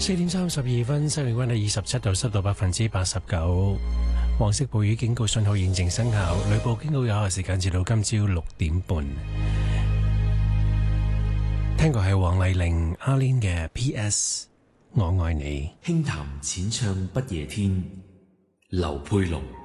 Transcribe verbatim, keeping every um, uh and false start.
四點三十二分，西氣溫係二十七度，濕度百分之八十九。黃色暴雨警告信號現正生效，雷暴警告有效時間至到今朝六點半。聽過係黃麗玲阿 Lin 嘅 P S 我愛你。 輕談淺唱不夜天，劉佩龍。